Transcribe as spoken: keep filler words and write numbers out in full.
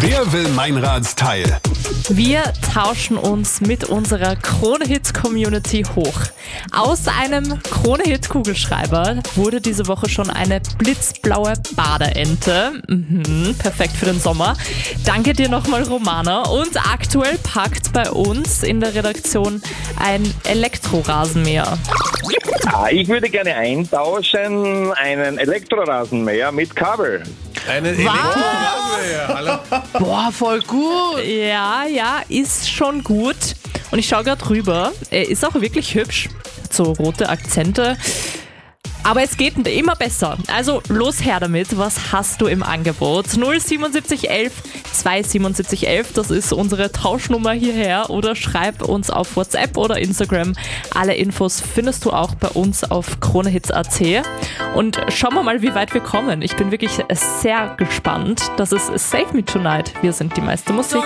Wer will Meinrads Teil? Wir tauschen uns mit unserer Krone-Hit-Community hoch. Aus einem Krone-Hit-Kugelschreiber wurde diese Woche schon eine blitzblaue Badeente. Mhm, perfekt für den Sommer. Danke dir nochmal, Romana. Und aktuell packt bei uns in der Redaktion ein Elektrorasenmäher. Ah, ich würde gerne eintauschen einen Elektrorasenmäher mit Kabel. Einen Elektrorasenmäher. Hallo? Boah, voll gut. Ja, ja, ist schon gut. Und ich schaue gerade rüber. Er ist auch wirklich hübsch. So rote Akzente. Aber es geht immer besser. Also los her damit. Was hast du im Angebot? null siebenundsiebzig elf zweihundertsiebenundsiebzig elf, das ist unsere Tauschnummer hierher. Oder schreib uns auf WhatsApp oder Instagram. Alle Infos findest du auch bei uns auf kronehits punkt a t. Und schauen wir mal, wie weit wir kommen. Ich bin wirklich sehr gespannt. Das ist Save Me Tonight. Wir sind die meiste Musik.